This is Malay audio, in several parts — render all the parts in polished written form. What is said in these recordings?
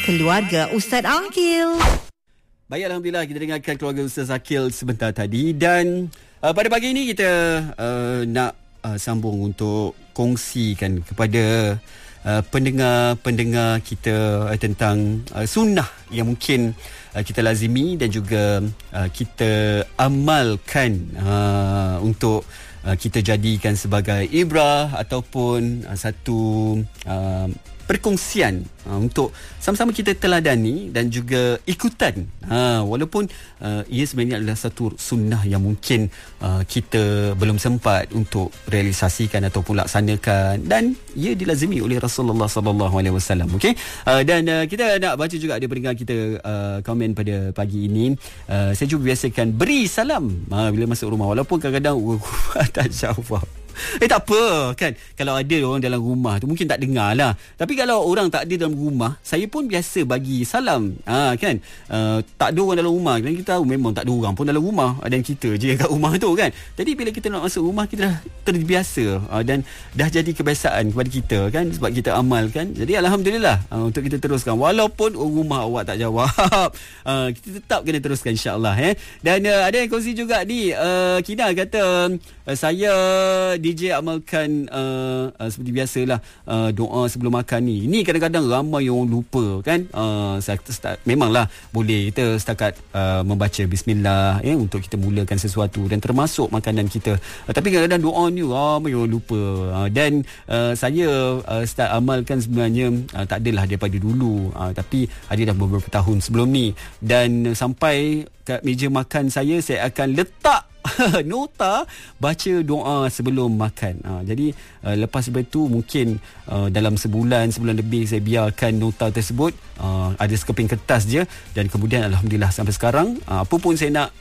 Keluarga Ustaz Akil. Baik, Alhamdulillah kita dengarkan keluarga Ustaz Akil sebentar tadi. Dan pada pagi ini kita nak sambung untuk kongsikan kepada pendengar-pendengar kita tentang sunnah yang mungkin kita lazimi dan juga kita amalkan untuk kita jadikan sebagai ibrah ataupun satu perkongsian untuk sama-sama kita teladani dan juga ikutan, walaupun ia sebenarnya adalah satu sunnah yang mungkin kita belum sempat untuk realisasikan ataupun laksanakan, dan ia dilazimi oleh Rasulullah sallallahu alaihi wasallam. Okey, dan kita nak baca juga ada pendengar kita komen pada pagi ini. Saya cuba biasakan beri salam bila masuk rumah, walaupun kadang-kadang tak jawab. Tak apa kan, kalau ada orang dalam rumah tu mungkin tak dengar lah. Tapi kalau orang tak ada dalam rumah, saya pun biasa bagi salam, kan. Tak ada orang dalam rumah, dan kita tahu memang tak ada orang pun dalam rumah, dan kita je kat rumah tu kan. Jadi bila kita nak masuk rumah, kita dah terbiasa dan dah jadi kebiasaan kepada kita kan, sebab kita amalkan. Jadi Alhamdulillah, untuk kita teruskan walaupun orang rumah awak tak jawab, kita tetap kena teruskan insyaAllah. Dan ada yang kongsi juga ni, Kina kata saya DJ amalkan seperti biasalah doa sebelum makan ni. Ini kadang-kadang ramai yang lupa kan. Memanglah boleh kita setakat membaca bismillah untuk kita mulakan sesuatu dan termasuk makanan kita. Tapi kadang-kadang doa ni ramai yang lupa. Dan saya start amalkan sebenarnya tak adalah daripada dulu, tapi ada dah beberapa tahun sebelum ni. Dan sampai kat meja makan saya akan letak nota baca doa sebelum makan. Jadi lepas itu mungkin dalam sebulan lebih saya biarkan nota tersebut, ada sekeping kertas je, dan kemudian Alhamdulillah sampai sekarang apa pun saya nak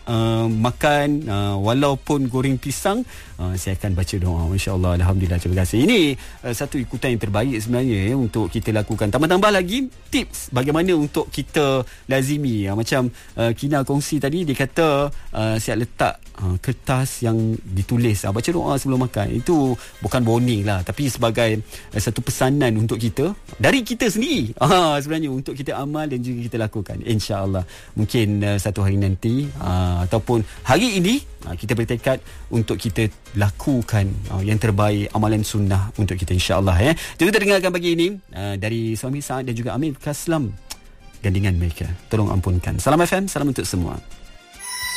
makan, walaupun goreng pisang, saya akan baca doa, insya-Allah. Alhamdulillah, terima kasih. Ini satu ikutan yang terbaik sebenarnya untuk kita lakukan. Tambah-tambah lagi tips bagaimana untuk kita lazimi. Macam Kina kongsi tadi, dia kata saya letak kertas yang ditulis baca doa sebelum makan. Itu bukan warning lah, tapi sebagai satu pesanan untuk kita, dari kita sendiri sebenarnya, untuk kita amal dan juga kita lakukan, insya-Allah. Mungkin satu hari nanti ataupun hari ini kita bertekad untuk kita lakukan yang terbaik, amalan sunnah untuk kita, insya-Allah. Jadi kita dengarkan pagi ini dari suami Saad dan juga Amir Kaslam, gandingan mereka, tolong ampunkan. Salam FM, salam untuk semua.